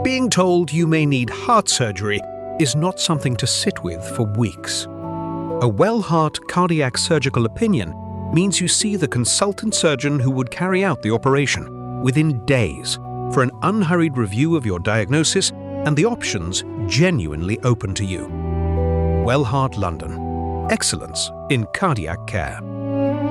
Being told you may need heart surgery is not something to sit with for weeks. A well-heart cardiac surgical opinion means you see the consultant surgeon who would carry out the operation within days for an unhurried review of your diagnosis and the options genuinely open to you. Wellheart London. Excellence in cardiac care.